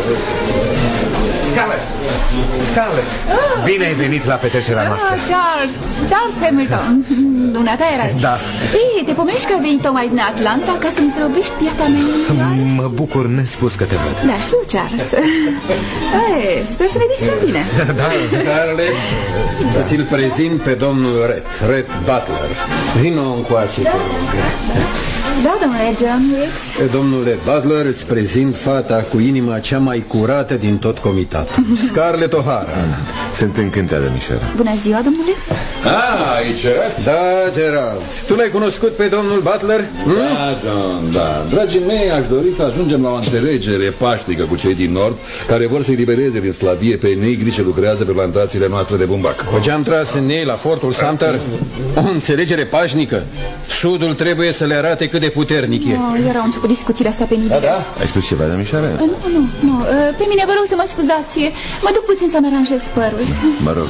Scarlett, bine ai venit la petrecerea noastră. Charles Hamilton. Dumneata era. Da. Ei, te pomești că ai venit tocmai din Atlanta ca să-mi zdrobești piata mea? Mă bucur nespus că te văd. Da, știu, Charles. Sper să ne distrăm bine. Da, Scarlett, să ți-l prezint pe domnul Rhett Butler. Vino încoace. Da, domnule John Wilkes. Domnule Butler, îți prezint fata cu inima cea mai curată din tot comitatul, Scarlett O'Hara. Sunt încântat, domnișoară. Bună ziua, domnule. Aici erați? Da, Gerald. Tu l-ai cunoscut pe domnul Butler? Da, John, da. Dragii mei, aș dori să ajungem la o înțelegere pașnică cu cei din Nord, care vor să-i libereze din sclavie pe negri ce lucrează pe plantațiile noastre de bumbac. O geam tras în ei la fortul Sumter. O înțelegere pașnică. Sudul trebuie să le arate cât de puternic e. Erau început discuțiile astea penible. Da? Ai spus ceva, domnișoară? Nu. Pe mine vă rog să mă scuzați. Mă duc puțin să-mi aranjez părul. Mă rog.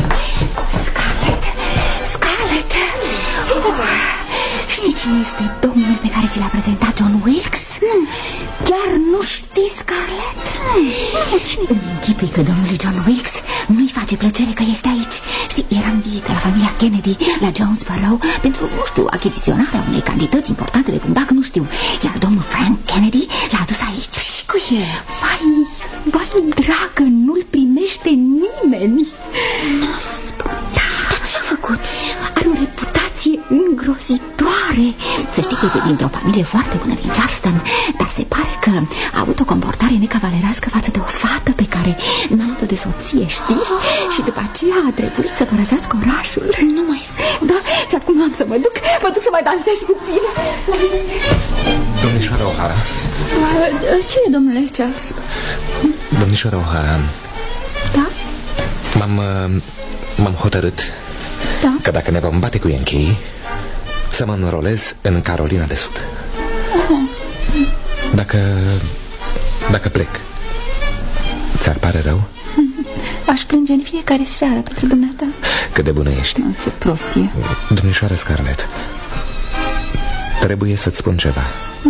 Scarlett. Știi cine este domnul pe care ți l-a prezentat John Wilkes? Chiar nu știi, Scarlett? Cine îmi închipui că domnului John Wilkes nu-i face plăcere că este aici? Știi, eram în vizită la familia Kennedy la Jonesboro pentru, nu știu, achiziționarea unei cantități importante de bumbac, nu știu. Iar domnul Frank Kennedy l-a adus aici. Și cu el? Vai, dragă, nu-l primește nimeni. Dar ce-a făcut? Are o reputație îngrozitoare. Să știi că este dintr-o familie foarte bună din Charleston, dar se pare că a avut o comportare necavalerească față de o fată pe care n-a luat-o de soție, știi? Și după aceea a trebuit să părăsească orașul. Nu mai sunt. Da, și acum am să mă duc să mai dansez puțin. Domnișoara O'Hara. Ce e, domnule Charles? Domnișoara O'Hara. Da? M-am hotărât că dacă ne vom bate cu Yankee, să mă înrolez în Carolina de Sud. Dacă plec, ți-ar pare rău? Aș plânge în fiecare seară pentru dumneata. Cât de bună ești. Ce prostie. Domnișoară Scarlett, trebuie să-ți spun ceva.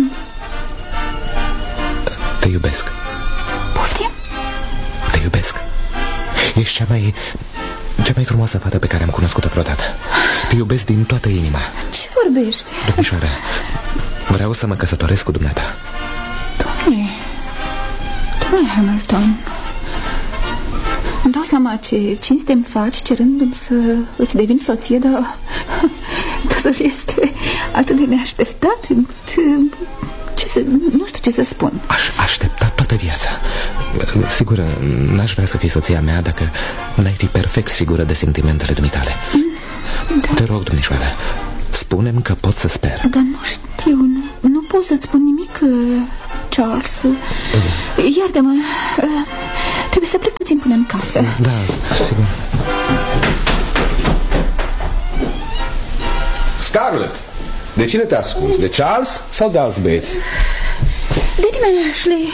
Te iubesc. Poftim? Te iubesc. Ești cea mai frumoasă fată pe care am cunoscut-o vreodată. Te iubesc din toată inima. Ce vorbești? Domnișoară, vreau să mă căsătoresc cu dumneata. Domnule Hamilton, îmi dau seama ce cinste îmi faci cerându-mi să îți devin soție, dar totul este atât de neașteptat încât nu știu ce să spun. Aș aștepta toată viața. Sigur, n-aș vrea să fii soția mea dacă n-ai fi perfect sigură de sentimentele dumitale. Da. Te rog, domnișoară, spune-mi că pot să sper. Dar nu știu, nu pot să-ți spun nimic, Charles. Iartă-mă, trebuie să plec puțin până în casă. Da, sigur. Scarlett, de cine te ascunzi? De Charles sau de alți băieți? De nimeni, Ashley.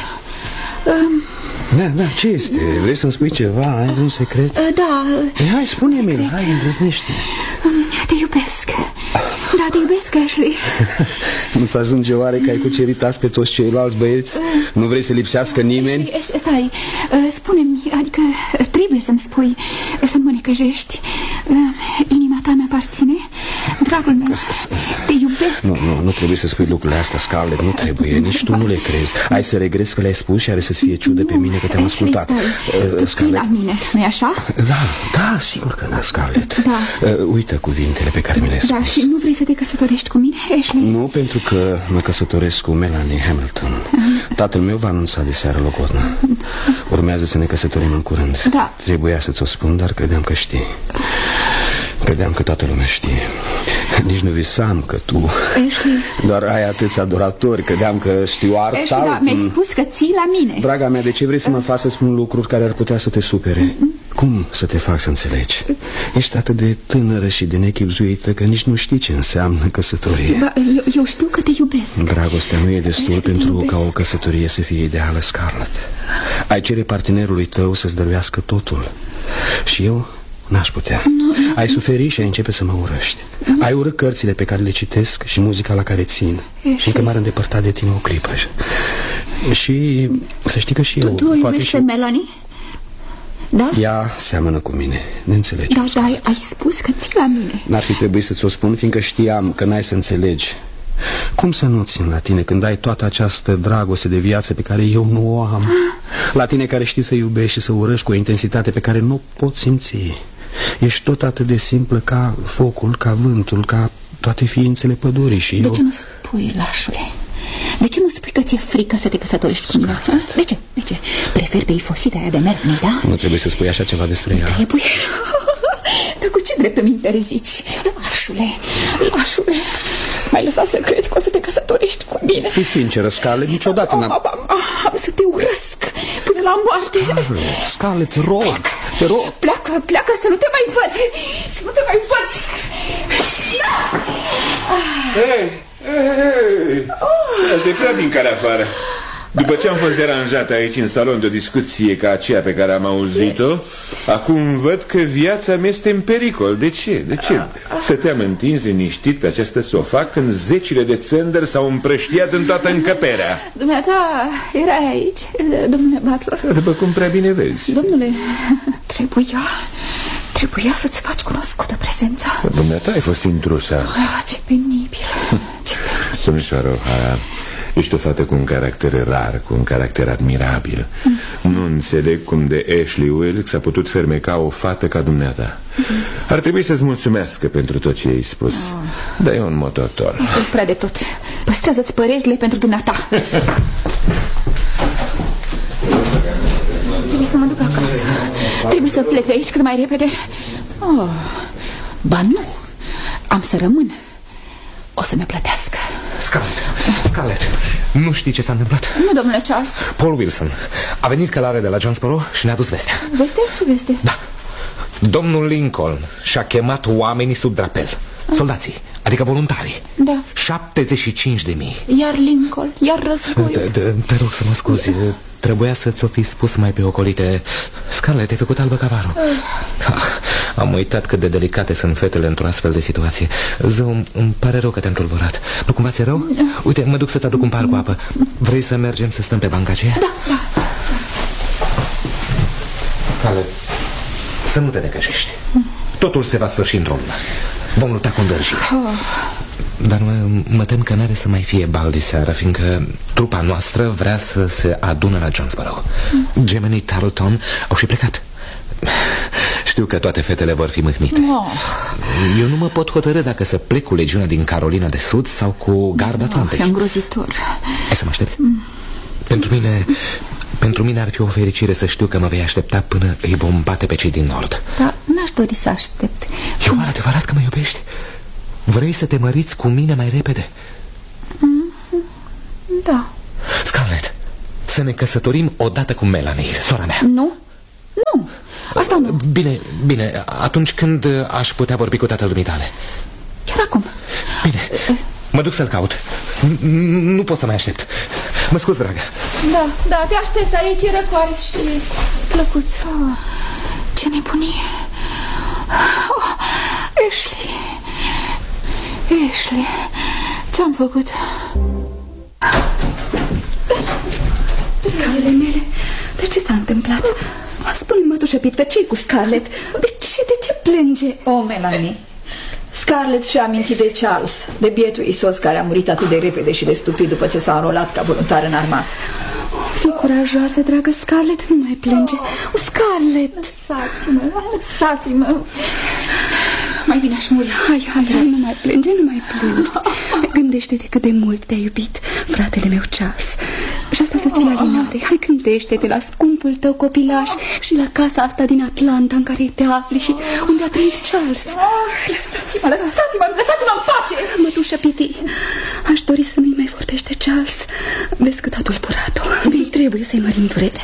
Da, ce este? Vrei să-mi spui ceva? Ai un secret? Da. Hai, spune-mi, hai, îndrăznește. Te iubesc. Da, te iubesc, Ashley. Nu se ajunge oare că ai cucerit azi pe toți ceilalți băieți? Nu vrei să lipsească nimeni? Stai, spune-mi, adică trebuie să-mi spui, să-mi mă necăjești. Inima ta mi-aparține, dragul meu, te iubesc. Nu trebuie să spui lucrurile astea, Scarlett, nu trebuie, nici tu nu le crezi. Ai să regrezi că le-ai spus și are să-ți fie ciudă pe mine că te-am ascultat. Tu ții la mine, nu-i așa? Da, sigur că da, Scarlett. Da. Uită cuvintele pe care mi le-ai spus. Da, și nu vrei să te căsătorești cu mine, Ashley? Nu, pentru că mă căsătoresc cu Melanie Hamilton. Tatăl meu va anunța de seară logodna. Urmează să ne căsătorim în curând. Da. Trebuia să ți-o spun, dar credeam că știi. Credeam că toată lumea știe. Nici nu visam că tu, Ashley, doar ai atâți adoratori. Credeam că Stuart Ashley, da, mi-ai spus că ții la mine. Draga mea, de ce vrei să mă faci să spun lucruri care ar putea să te supere? Cum să te fac să înțelegi? Ești atât de tânără și de nechibzuită că nici nu știi ce înseamnă căsătorie. Ba, eu știu că te iubesc. Dragostea nu e destul pentru ca o căsătorie să fie ideală, Scarlett. Ai cere partenerului tău să-ți dăruiască totul. Și eu n-aș putea. Ai suferi și ai începe să mă urăști. Ai urât cărțile pe care le citesc și muzica la care țin. Și încă m-ar îndepărta de tine o clipă. Și să știi că și eu... Tu iubești pe Melanie? Da? Ea seamănă cu mine, ne înțelegem. Da, ai spus că ții la mine. N-ar fi trebuit să ți-o spun, fiindcă știam că n-ai să înțelegi. Cum să nu țin la tine când ai toată această dragoste de viață pe care eu nu o am? La tine care știi să iubești și să urăști cu o intensitate pe care nu o pot simți. Ești tot atât de simplă ca focul, ca vântul, ca toate ființele pădurii și De ce nu spui, lașule? De ce nu spui că ți-e frică să te căsătorești cu mine? De ce? De ce? Preferi pe ifosita aia de Melanie, da? Nu trebuie să spui așa ceva despre ea. Trebuie. Dar cu ce drept îmi interzici? Lașule, m-ai lăsat să cred că o să te căsătorești cu mine. Fii sinceră, Scarlett, niciodată n-am... Am să te urăsc până la moarte. Scarlett, te rog. Pleacă să nu te mai văd. Să nu te mai văd. Asta e prea din care afară. După ce am fost deranjat aici în salon de o discuție ca aceea pe care am auzit-o, acum văd că viața mea este în pericol. De ce? Stăteam întins liniștit pe această sofa când zecile de țândări s-au împrăștiat în toată încăperea. Dumneata erai aici, domnule Butler? După cum prea bine vezi. Domnule, trebuia să-ți faci cunoscută prezența. Dumneata ai fost intrusă. Ce penibil. Domnișoară O'Hara, ești o fată cu un caracter rar, cu un caracter admirabil. Nu înțeleg cum de Ashley Wilkes a putut fermeca o fată ca dumneata. Ar trebui să-ți mulțumească pentru tot ce ai spus. Dar e un mototor. Prea de tot. Păstrează-ți părerile pentru dumneata. Trebuie să mă duc acasă. Trebuie să plec de aici cât mai repede. Ba nu, am să rămân. O să-mi plătească. Scarlett, nu știi ce s-a întâmplat? Nu, domnule Charles. Paul Wilson a venit călare de la Jonesboro și ne-a dus vestea. Vestea? Ce veste? Da, domnul Lincoln și-a chemat oamenii sub drapel. Soldații, adică voluntarii. Da. 75.000. Iar Lincoln, iar războiul. Te rog să mă scuzi. Trebuia să ți-o fi spus mai pe ocolite. Scarlett, te-ai făcut albă ca varul. Am uitat cât de delicate sunt fetele într-o astfel de situație. Zău, îmi pare rău că te-am tulburat. Nu cumva ți-e rău? Uite, mă duc să-ți aduc un pahar cu apă. Vrei să mergem să stăm pe banca aceea? Da. Scarlett, să nu te necăjești. Totul se va sfârși într-o lună. Vom lupta cu îndârjire. Dar mă tem că n-are să mai fie bal de seară, fiindcă trupa noastră vrea să se adună la Jonesboro. Gemenii Tarleton au și plecat. Știu că toate fetele vor fi mâhnite. Eu nu mă pot hotărî dacă să plec cu legiunea din Carolina de Sud sau cu Garda Atlantei. E îngrozitor. Hai să mă aștepți. Pentru mine ar fi o fericire să știu că mă vei aștepta până îi vom bate pe cei din Nord. Da, n-aș dori să aștept. E oare adevărat că mă iubești? Vrei să te măriți cu mine mai repede? Da. Scarlett, să ne căsătorim odată cu Melanie, sora mea. Nu, asta nu. Bine, atunci când aș putea vorbi cu tatăl dumitale? Chiar acum. Bine, mă duc să-l caut. Nu pot să mai aștept. Mă scuz, dragă. Da, te aștept aici, e răcoare și plăcut. Ce nebunie. Ashley, ce-am făcut? Dragele mele, dar ce s-a întâmplat? Spune-mi, mătușă Peter, ce-i cu Scarlett? De ce plânge? Melanie, Scarlett și-a amintit de Charles, de bietul isos care a murit atât de repede și de stupid după ce s-a înrolat ca voluntar în armată. Fii curajoasă, dragă Scarlett, nu mai plânge. Scarlett! Lăsați-mă. Mai bine aș muri. Hai, nu mai plânge. Gândește-te cât de mult te-a iubit fratele meu Charles. Și asta să-ți fie alinare. Hai, gândește-te la scumpul tău copilaș și la casa asta din Atlanta în care te afli și unde a trăit Charles. Lăsați-mă în pace. Mătușă Piti, aș dori să nu-i mai vorbești de Charles. Vezi cât a tulburat-o. Nu trebuie să-i mărim durerea.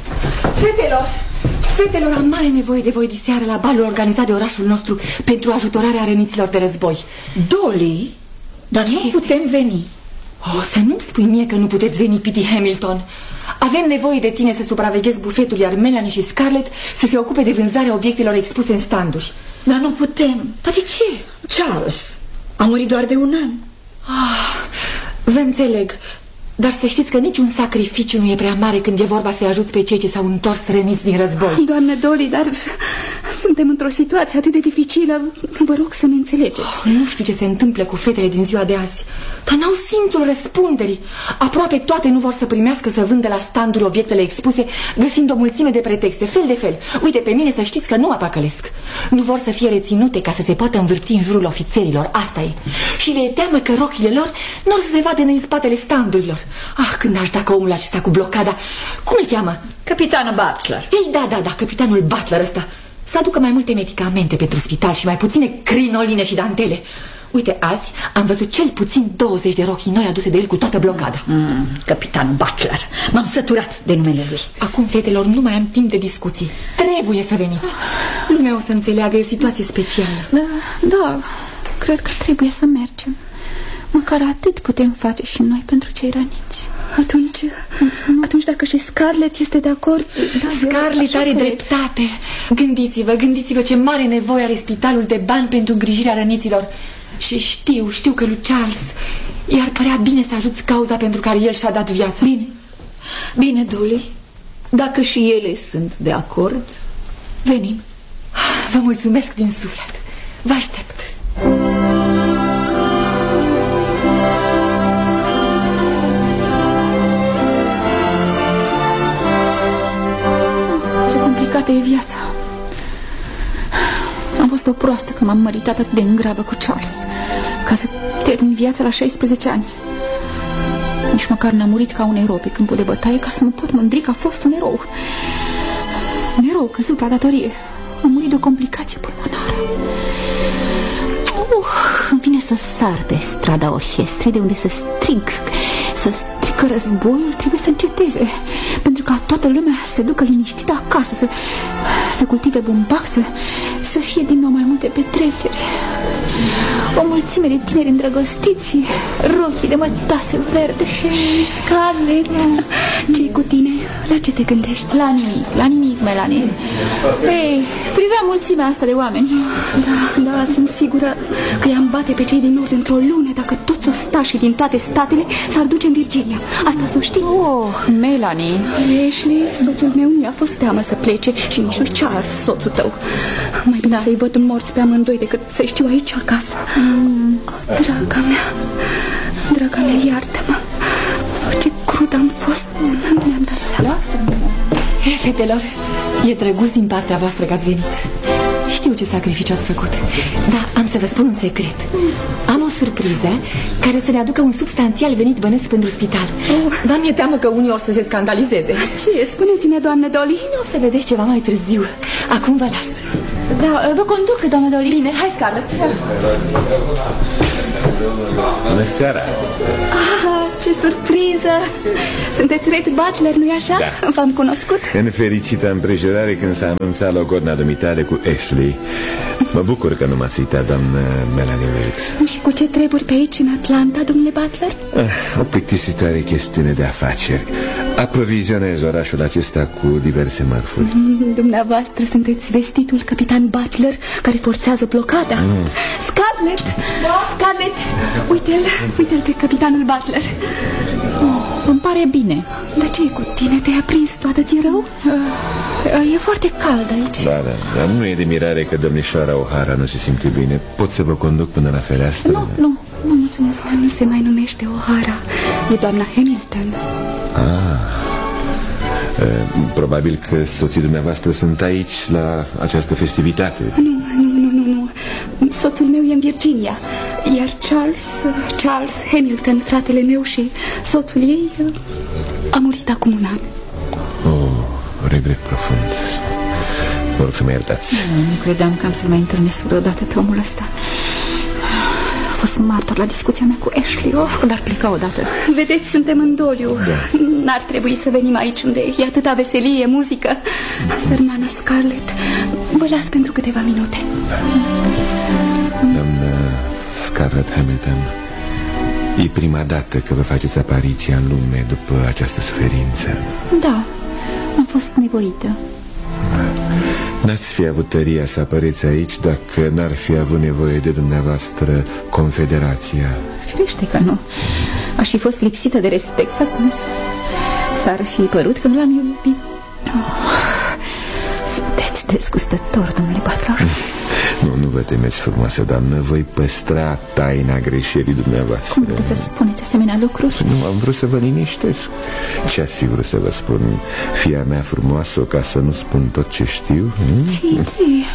Fetelor, am mare nevoie de voi diseară la balul organizat de orașul nostru pentru ajutorarea răniților de război. Dolly? Dar nu putem veni. Să nu-mi spui mie că nu puteți veni, Piti Hamilton. Avem nevoie de tine să supraveghezi bufetul, iar Melanie și Scarlett să se ocupe de vânzarea obiectelor expuse în standuri. Dar nu putem. Dar de ce? Charles a murit doar de 1 an. Vă înțeleg. Dar să știți că niciun sacrificiu nu e prea mare când e vorba să-i ajuți pe cei ce s-au întors răniți din război. Doamnă Dolly, dar suntem într-o situație atât de dificilă. Vă rog să ne înțelegeți. Nu știu ce se întâmplă cu fetele din ziua de azi, dar n-au simțul răspunderii. Aproape toate nu vor să primească să vândă la standuri obiectele expuse, găsind o mulțime de pretexte, fel de fel. Uite, pe mine să știți că nu mă păcălesc. Nu vor să fie reținute ca să se poată învârti în jurul ofițerilor, asta e. Și le e teamă că rochile lor nu or să se vadă în spatele standurilor. Ah, când aș da că omul acesta cu blocada, cum îl cheamă? Capitanul Butler. Ei, da, capitanul Butler ăsta. Să aducă mai multe medicamente pentru spital și mai puține crinoline și dantele. Uite, azi am văzut cel puțin 20 de rochii noi aduse de el cu toată blocada. Capitanul Butler. M-am săturat de numele lui. Acum, fetelor, nu mai am timp de discuții. Trebuie să veniți. Lumea o să înțeleagă, e o situație specială. Da, cred că trebuie să mergem. Măcar atât putem face și noi pentru cei răniți. Atunci dacă și Scarlett este de acord... Scarlett are dreptate. Gândiți-vă ce mare nevoie are spitalul de bani pentru îngrijirea răniților. Și știu că lui Charles i-ar părea bine să ajuți cauza pentru care el și-a dat viața. Bine, Dolly. Dacă și ele sunt de acord, venim. Vă mulțumesc din suflet. Vă aștept. Complicată e viața. Am fost o proastă când m-am măritat atât de îngravă cu Charles, ca să termin viața la 16 ani. Nici măcar n-am murit ca un erou pe câmpul de bătaie, ca să mă pot mândri că a fost un erou. Un erou căzut la datorie. Am murit de o complicație pulmonară. Îmi vine să sar pe strada orchestrei, de unde să strig că războiul trebuie să înceteze, pentru ca toată lumea să se ducă liniștită acasă, să cultive bumbac, să fie din nou mai multe petreceri. O mulțime de tineri îndrăgostiți și rochii de mătase verde. Și Scarlett, ce-i cu tine? La ce te gândești? La nimic, Melanie. Ei, privea mulțimea asta de oameni. Da, sunt sigură că i-am bate pe cei din nord într-o lună dacă toți ostașii din toate statele s-ar duce în Virginia. Asta să o știi. Melanie. Ashley, soțul meu nu i-a fost teamă să plece și nici lui Charles, soțul tău. Mai bine să-i văd morți pe amândoi decât să știu aici acasă. Draga mea, iartă-mă. Ce crud am fost, nu mi-am dat seama. Fetelor, e drăguț din partea voastră că ați venit. Știu ce sacrificiu ați făcut, dar am să vă spun un secret. Am o surpriză care o să ne aducă un substanțial venit bănesc pentru spital. Dar mi-e teamă că unii or să se scandalizeze. Ce? Spuneți-ne, doamne Dolly. O să vedeți ceva mai târziu. Acum vă las. Da, vă conduc, doamne Dolly. Bine, hai, Scarlett. Bună seara. Ce surpriză! Sunteți Red Butler, nu-i așa? Da. V-am cunoscut? În fericită împrejurare când s-a anunțat logodna dumitale cu Ashley. Mă bucur că nu m-ați uitat, doamnă Melanie Wilkes. Și cu ce treburi pe aici, în Atlanta, domnule Butler? O plictisitoare chestiune de afaceri. Aprovizionez orașul acesta cu diverse mărfuri. Dumneavoastră sunteți vestitul capitan Butler care forțează blocada. Scarlett! Scarlett! Uite-l pe capitanul Butler. Îmi pare bine. Dar ce-i cu tine? Te-ai aprins toată, ți-e rău? E foarte cald aici. Da, dar nu e de mirare că domnișoara O'Hara nu se simte bine. Pot să vă conduc până la fereastră? Nu, mulțumesc. Nu se mai numește O'Hara. E doamna Hamilton. Probabil că soții dumneavoastră sunt aici la această festivitate. Nu. Soțul meu e în Virginia. Iar Charles Hamilton, fratele meu și soțul ei, a murit acum un an. Regret profund. Vă rog să mă iertați. Nu credeam că am să-l mai întâlnesc vreodată pe omul ăsta. A fost martor la discuția mea cu Ashley. Dar pleca odată. Vedeți, suntem în doliu. N-ar trebui să venim aici unde e atâta veselie, muzică. Sărmana Scarlett, vă las pentru câteva minute. Doamnă Scarlett Hamilton, e prima dată că vă faceți apariția în lume după această suferință. Da, am fost nevoită. N-ați fi avut tăria să apăreți aici dacă n-ar fi avut nevoie de dumneavoastră Confederația. Firește că nu. aș fi fost lipsită de respect față de... S-ar fi părut că nu l-am iubit. Sunteți dezgustător, domnule Butler. Nu vă temeți, frumoasă doamnă. Voi păstra taina greșelii dumneavoastră. Cum puteți să spuneți asemenea lucruri? Nu, am vrut să vă liniștesc. Ce ați fi vrut să vă spun? Fia mea frumoasă, ca să nu spun tot ce știu? Ce idee?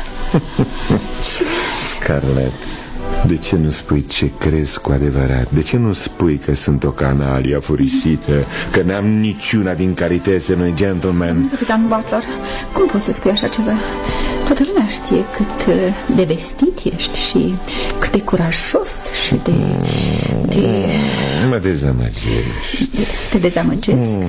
Scarlett, de ce nu spui ce crezi cu adevărat? De ce nu spui că sunt o canalie afurisită, că n-am niciuna din calitățile unui gentleman? Capitan Butler, cum poți să spui așa ceva? Toată lumea știe cât de vestit ești și cât de curajos și de... Mă dezamăgești. Te dezamăgesc?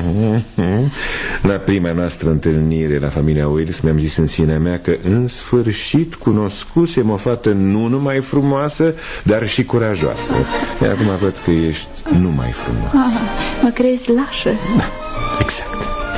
La prima noastră întâlnire la familia Wills mi-am zis în sinea mea că în sfârșit cunoscusem o fată nu numai frumoasă, dar și curajoasă. Iar acum văd că ești numai frumoasă. Mă crezi lașă? Da, exact.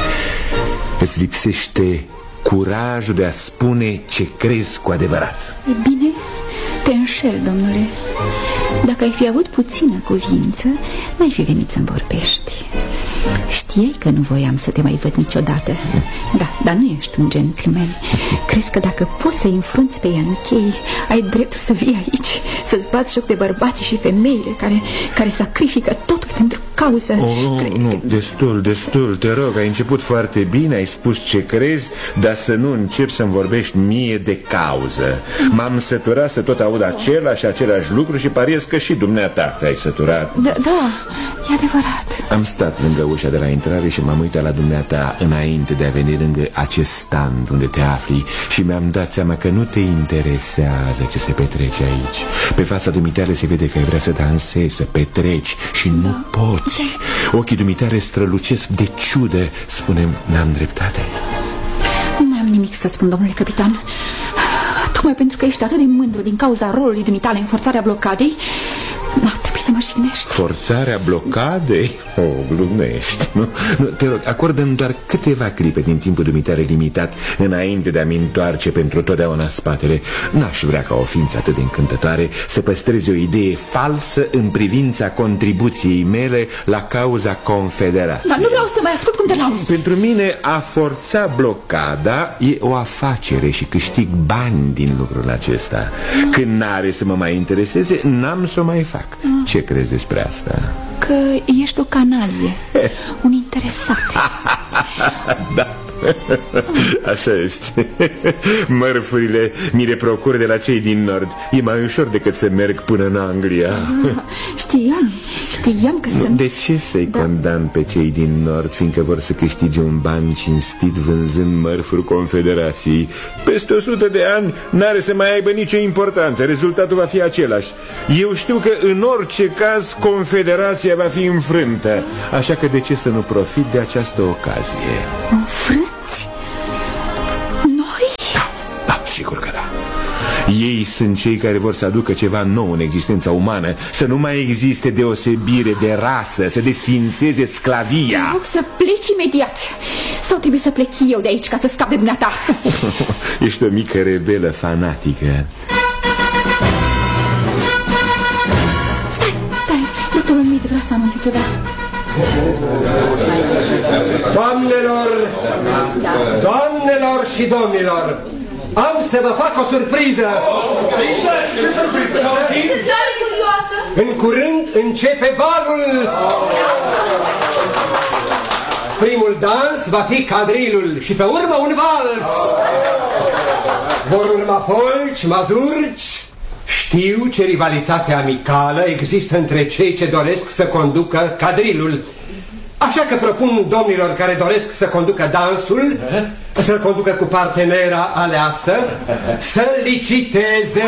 Îți lipsește curajul de a spune ce crezi cu adevărat. E bine, te înșel, domnule. Dacă ai fi avut puțină cuvință, n-ai fi venit să-mi vorbești. Știai că nu voiam să te mai văd niciodată. Da, dar nu ești un gentleman. Crezi că dacă poți să-i înfrunți pe Yankee, ai dreptul să vii aici, să-ți bați joc de bărbații și femeile care sacrifică totul pentru cauză. Nu, destul, te rog. Ai început foarte bine, ai spus ce crezi, dar să nu începi să-mi vorbești mie de cauză. M-am săturat să tot aud același lucru și pariez că și dumneata te-ai săturat. Da, e adevărat. Am stat lângă ușa de la intrare și m-am uitat la dumneata înainte de a veni lângă acest stand unde te afli și mi-am dat seama că nu te interesează ce se petrece aici. Pe fața dumitale se vede că ai vrea să dansezi, să petreci și nu poți. Ochii dumitale strălucesc de ciudă. Spune-mi, n-am dreptate? Nu mai am nimic să-ți spun, domnule capitan. Tocmai pentru că ești atât de mândru din cauza rolului dumitale în forțarea blocadei, n-ar trebui să mă jignești. Forțarea blocadei? Glumești, nu? Te rog, acordă-mi doar câteva clipe din timpul dumitare limitat înainte de a-mi întoarce pentru totdeauna spatele. N-aș vrea ca o ființă atât de încântătoare să păstreze o idee falsă în privința contribuției mele la cauza Confederației. Dar nu vreau să te mai ascult cum te lauzi. Pentru mine a forța blocada e o afacere și câștig bani din lucrul acesta. Când n-are să mă mai intereseze, n-am să o mai fac. Ce crezi despre asta? Că ești o canalie, un interesat. Da, așa este. Mărfurile mi le procur de la cei din nord. E mai ușor decât să merg până în Anglia. Știam că sunt... De ce să-i condamn pe cei din nord, fiindcă vor să câștige un ban cinstit vânzând mărfuri Confederației? Peste 100 de ani n-are să mai aibă nicio importanță. Rezultatul va fi același. Eu știu că în orice caz Confederația va fi înfrântă. Așa că de ce să nu profit de această ocazie? Înfrânți? Noi? Da, sigur că da. Ei sunt cei care vor să aducă ceva nou în existența umană. Să nu mai existe deosebire de rasă, să desfințeze sclavia. Te rog să pleci imediat. Sau trebuie să plec eu de aici ca să scap de dumneata? Ești o mică rebelă fanatică. Stai, doctorul Mead vrea să anunțe ceva. Doamnelor și domnilor, am să vă fac o surpriză. Ce surpriză? Sunt tare curioasă. În curând începe balul. Primul dans va fi cadrilul și pe urmă un vals. Vor urma polci, mazurci. Știu ce rivalitate amicală există între cei ce doresc să conducă cadrilul. Așa că propun domnilor care doresc să conducă dansul, să-l conducă cu partenera aleasă, să liciteze.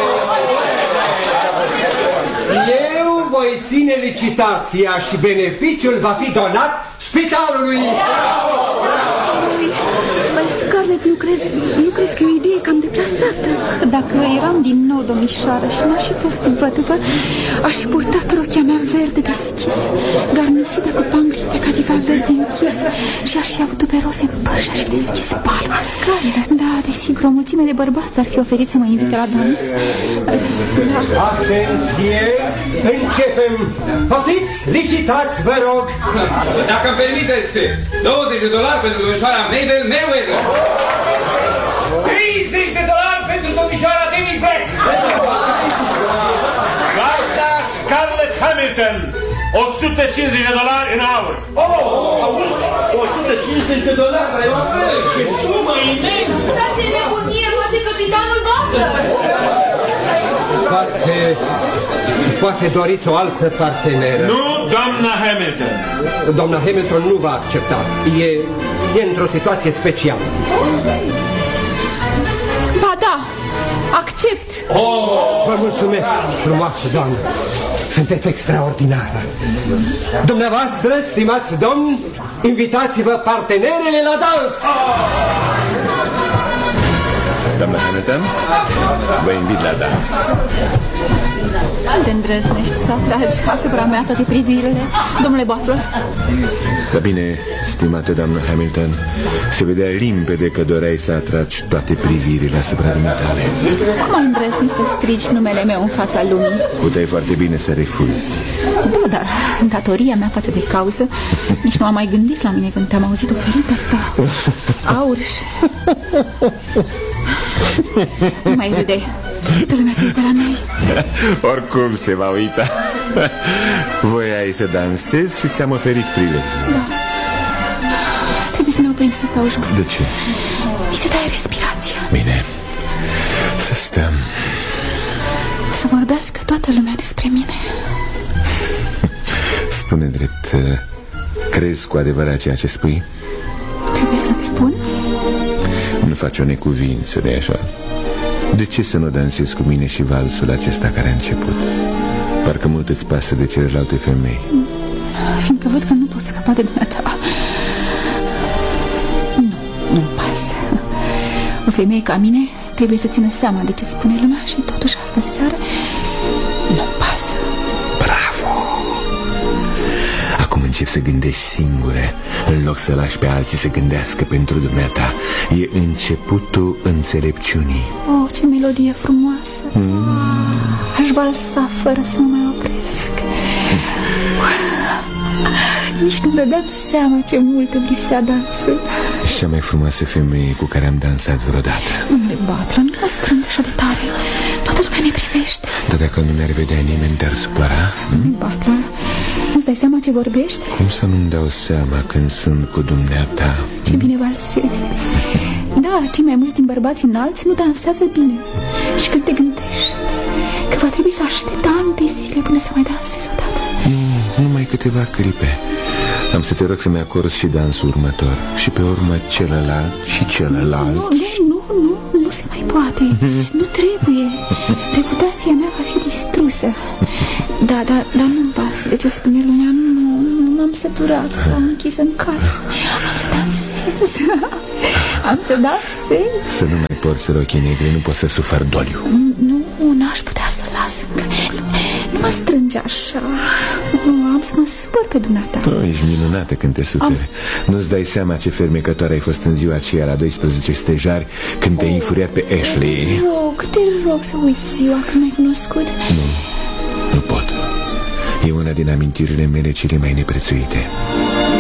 Eu voi ține licitația și beneficiul va fi donat spitalului. Băi, Scarlett, nu crezi că e o idee cam deplasată? Dacă eram din nou domnișoară și n-aș fi fost văduvă, aș fi purtat rochia mea verde deschis, garnăsită cu pangliște cativa verde închis, și aș fi avut tuberoze în păr și aș fi deschis palma. Da, desigur, o mulțime de bărbați ar fi oferit să mă invite la dans. Da. Atenție! Începem! Poftiți! Licitați, vă rog! Dacă îmi permiteți, $20 pentru domnișoara Mabel Merriweather, $30 pentru domnișoara Danny Black. Gata, Scarlett Hamilton, $150 în aur. Auzi? $150? Ce sumă imensă! Dar ce nebunie face capitanul Butler! Poate doriți o altă parteneră. Nu, doamna Hamilton. Doamna Hamilton nu va accepta. E într-o situație specială. Ba da, accept. Vă mulțumesc, frumoasă doamnă. Sunteți extraordinară. Dumneavoastră, stimați domni, invitați-vă partenerele la dans. Doamna Hamilton, vă invit la dans. De îndrăznești să atragi asupra mea toate privirile, domnule Butler? Da bine, stimată doamnă Hamilton, se vedea limpede că doreai să atragi toate privirile asupra dumitale. Cum ai îndrăznit să strigi numele meu în fața lumii? Puteai foarte bine să refuzi. Da, dar datoria mea față de cauză, nici nu am mai gândit la mine când te-am auzit oferind atâta aur și... Nu mai râde. Toată lumea se uită la noi. Oricum se va uita. Voiai să dansezi și ți-am oferit priviri. Da. Trebuie să ne oprim să stau jos. De ce? Mi se taie respirația. Bine, să stăm. Să vorbească toată lumea despre mine. Spune drept, crezi cu adevărat ceea ce spui? Trebuie să-ți spun? Nu faci o necuvință, de așa. De ce să nu dansezi cu mine și valsul acesta care a început? Parcă mult îți pasă de celelalte femei. Fiindcă văd că nu pot scăpa de dumneata. Nu-mi pasă. O femeie ca mine trebuie să țină seama de ce spune lumea și totuși astă seară nu-mi pasă. Bravo! Acum încep să gândești singure, în loc să lași pe alții să gândească pentru dumneata. E începutul înțelepciunii. Oh, ce melodie frumoasă! Aș valsa fără să mă mai opresc. Nici nu vă dați seama ce mult îmi lipsea dansul. Cea mai frumoasă femeie cu care am dansat vreodată. Domnule Butler, nu mă strânge așa de tare. Toată lumea ne privește. Dar dacă nu ne-ar vedea nimeni, te-ar supăra? Domnule Butler, nu-ți dai seama ce vorbești? Cum să nu-mi dau seama când sunt cu dumneata? Ce bine valsezi. Da, cei mai mulți din bărbați înalți nu dansează bine. Și când te gândești că va trebui să aștept ani de zile până să mai dansezi odată. Nu, numai câteva clipe. Am să te rog să-mi acorzi și dansul următor. Și pe urmă celălalt și celălalt. Nu se mai poate. Nu trebuie. Reputația mea va fi distrusă. Da, dar nu-mi pasă de ce spune lumea. Nu m-am săturat să stau închis în casă. Am să dansez. Am să dansez. Să nu mai porți rochii negri, nu pot să sufăr doliu. Nu, n-aș putea să las încă. Nu mă strânge așa. Am să mă supăr pe dumneata. Ești minunată când te superi. Nu-ți dai seama ce fermecătoare ai fost în ziua aceea la 12 stejari când te-ai infuriat pe Ashley. Te rog să uiți ziua când m-ai cunoscut. Nu pot. E una din amintirile mele cele mai neprețuite.